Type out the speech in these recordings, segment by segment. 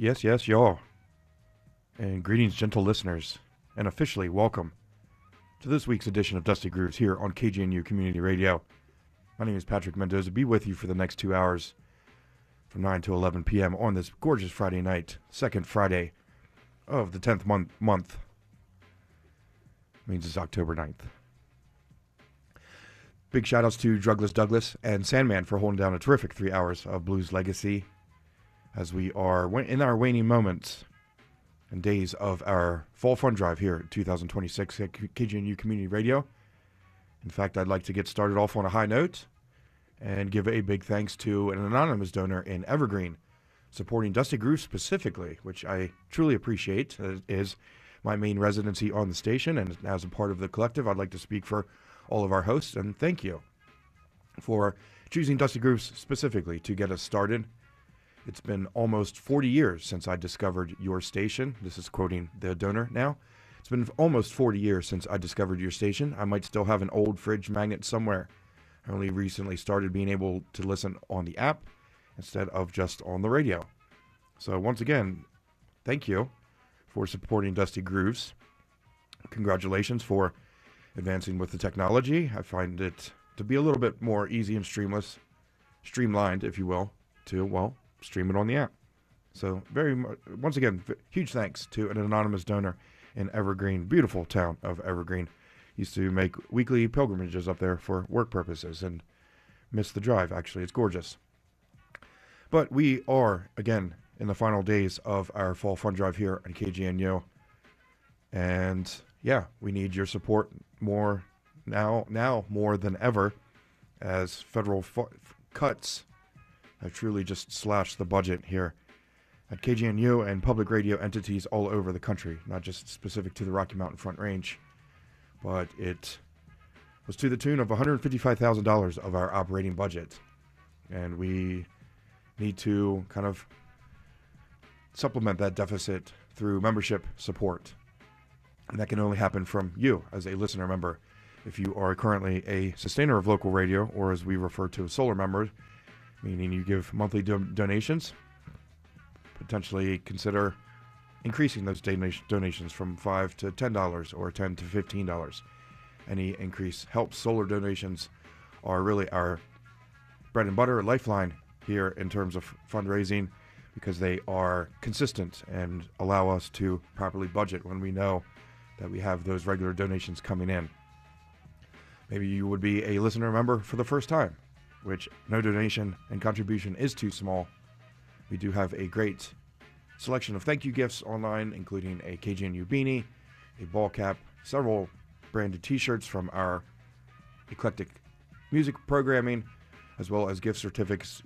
Yes, y'all. And greetings, gentle listeners. And officially welcome to this week's edition of Dusty Grooves here on KGNU Community Radio. My name is Patrick Mendoza. Be with you for the next 2 hours from 9 to 11 p.m. on this gorgeous Friday night, second Friday of the 10th month. Means it's October 9th. Big shout outs to Drugless Douglas and Sandman for holding down a terrific 3 hours of Blues Legacy as we are in our waning moments and days of our Fall Fun Drive here in 2026 at KGNU Community Radio. In fact, I'd like to get started off on a high note and give a big thanks to an anonymous donor in Evergreen supporting Dusty Grooves specifically, which I truly appreciate. It is my main residency on the station, and as a part of the collective, I'd like to speak for all of our hosts, and thank you for choosing Dusty Grooves specifically to get us started. It's been almost 40 years since I discovered your station. This is quoting the donor now. It's been almost 40 years since I discovered your station. I might still have an old fridge magnet somewhere. I only recently started being able to listen on the app instead of just on the radio. So once again, thank you for supporting Dusty Grooves. Congratulations for advancing with the technology. I find it to be a little bit more easy and streamlined, if you will, to, stream it on the app. So once again, huge thanks to an anonymous donor in Evergreen, beautiful town of Evergreen. Used to make weekly pilgrimages up there for work purposes and miss the drive, actually. It's gorgeous. But we are, again, in the final days of our Fall Fun Drive here on KGNU. And yeah, we need your support more now more than ever, as federal cuts have truly just slashed the budget here at KGNU and public radio entities all over the country, not just specific to the Rocky Mountain Front Range, but it was to the tune of $155,000 of our operating budget. And we need to kind of supplement that deficit through membership support. And that can only happen from you as a listener member. If you are currently a sustainer of local radio, or as we refer to as solar members, meaning you give monthly donations, potentially consider increasing those donations from $5 to $10 or $10 to $15. Any increase helps. Solar donations are really our bread and butter, lifeline here in terms of fundraising, because they are consistent and allow us to properly budget when we know that we have those regular donations coming in. Maybe you would be a listener member for the first time, which no donation and contribution is too small. We do have a great selection of thank you gifts online, including a KGNU beanie, a ball cap, several branded t-shirts from our eclectic music programming, as well as gift certificates,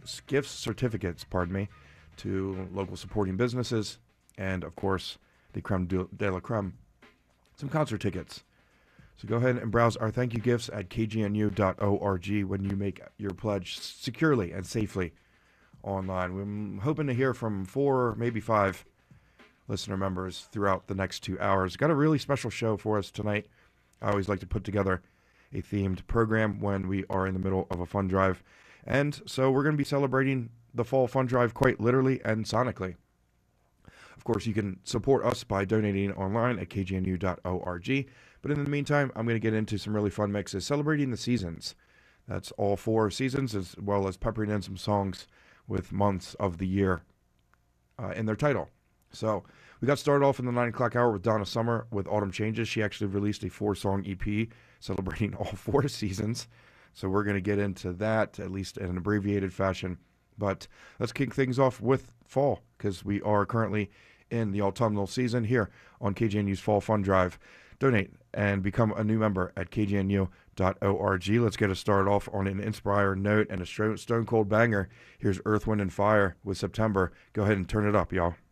to local supporting businesses, and of course, the creme de la creme, some concert tickets. So go ahead and browse our thank you gifts at kgnu.org when you make your pledge securely and safely online. We're hoping to hear from 4, maybe 5 listener members throughout the next 2 hours. Got a really special show for us tonight. I always like to put together a themed program when we are in the middle of a fun drive. And so we're going to be celebrating the Fall Fun Drive quite literally and sonically. Of course, you can support us by donating online at kgnu.org. But in the meantime, I'm going to get into some really fun mixes celebrating the seasons. That's all 4 seasons, as well as peppering in some songs with months of the year in their title. So we got started off in the 9 o'clock hour with Donna Summer with Autumn Changes. She actually released a 4-song EP celebrating all 4 seasons. So we're going to get into that, at least in an abbreviated fashion. But let's kick things off with fall, because we are currently in the autumnal season here on KGNU's Fall Fun Drive. Donate and become a new member at kgnu.org. Let's get us started off on an inspiring note and a stone cold banger. Here's Earth, Wind, and Fire with September. Go ahead and turn it up, y'all.